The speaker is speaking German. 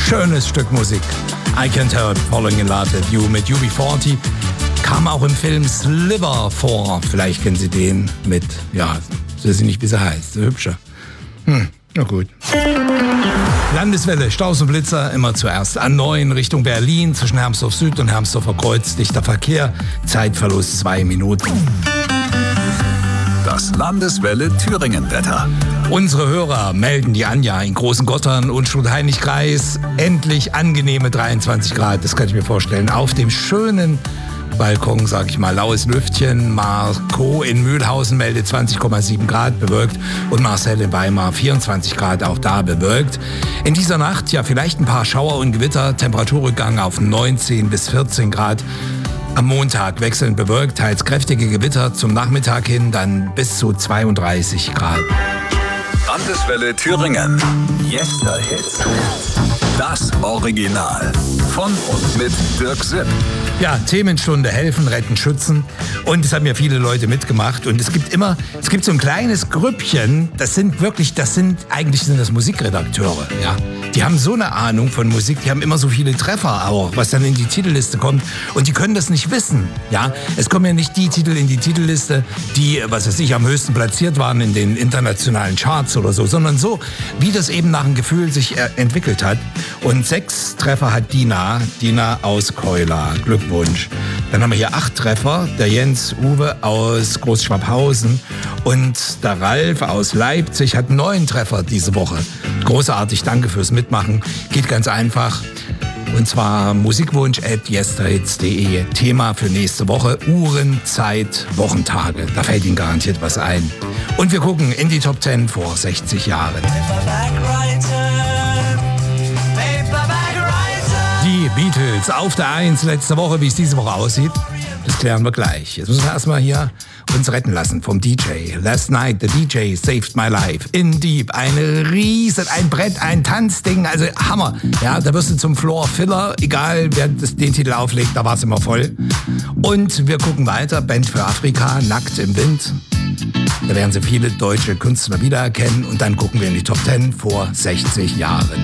Schönes Stück Musik. I Can't Help Falling in Love with You mit UB40. Kam auch im Film Sliver vor. Vielleicht kennen Sie den mit, ja, ich weiß nicht, wie sie heißt. So hübscher. Na gut. Landeswelle, Staus und Blitzer, immer zuerst an 9 Richtung Berlin, zwischen Hermsdorf Süd und Hermsdorfer Kreuz. Dichter Verkehr, Zeitverlust 2 Minuten. Das Landeswelle Thüringen-Wetter. Unsere Hörer melden die Anja in Großen Gottern und Schulheinig-Kreis. Endlich angenehme 23 Grad, das kann ich mir vorstellen. Auf dem schönen Balkon, sag ich mal, laues Lüftchen. Marco in Mühlhausen meldet 20,7 Grad bewölkt und Marcel in Weimar 24 Grad, auch da bewölkt. In dieser Nacht ja vielleicht ein paar Schauer und Gewitter, Temperaturrückgang auf 19 bis 14 Grad. Am Montag wechselnd bewölkt, teils kräftige Gewitter, zum Nachmittag hin dann bis zu 32 Grad. Landeswelle Thüringen. Yesterhits. Das Original. Von und mit Dirk Sipp. Ja, Themenstunde, helfen, retten, schützen. Und es haben ja viele Leute mitgemacht. Und es gibt so ein kleines Grüppchen, eigentlich sind das Musikredakteure, ja. Die haben so eine Ahnung von Musik, die haben immer so viele Treffer auch, was dann in die Titelliste kommt. Und die können das nicht wissen, ja. Es kommen ja nicht die Titel in die Titelliste, die, was weiß ich, am höchsten platziert waren in den internationalen Charts oder so, sondern so, wie das eben nach dem Gefühl sich entwickelt hat. Und 6 Treffer hat Dina aus Keular. Glückwunsch. Dann haben wir hier 8 Treffer. Der Jens Uwe aus Großschwabhausen und der Ralf aus Leipzig hat 9 Treffer diese Woche. Großartig, danke fürs Mitmachen. Geht ganz einfach. Und zwar musikwunsch@yesterhits.de. Thema für nächste Woche: Uhren, Zeit, Wochentage. Da fällt Ihnen garantiert was ein. Und wir gucken in die Top 10 vor 60 Jahren. Die Beatles auf der 1 letzte Woche. Wie es diese Woche aussieht, das klären wir gleich. Jetzt müssen wir erstmal hier uns retten lassen vom DJ. Last night the DJ saved my life. In Deep. Ein Brett, ein Tanzding. Also Hammer. Ja, da wirst du zum Floor-Filler. Egal, wer den Titel auflegt, da war es immer voll. Und wir gucken weiter. Band für Afrika, Nackt im Wind. Da werden Sie viele deutsche Künstler wiedererkennen. Und dann gucken wir in die Top 10 vor 60 Jahren.